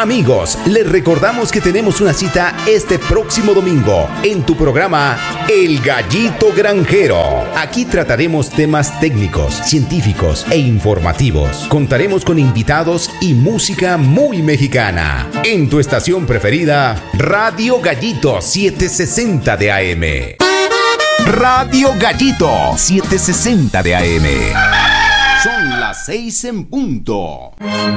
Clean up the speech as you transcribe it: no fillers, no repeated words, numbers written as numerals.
Amigos, les recordamos que tenemos una cita este próximo domingo en tu programa El Gallito Granjero. Aquí trataremos temas técnicos, científicos e informativos. Contaremos con invitados y música muy mexicana. En tu estación preferida, Radio Gallito 760 de AM. Radio Gallito 760 de AM. Son las 6 en punto.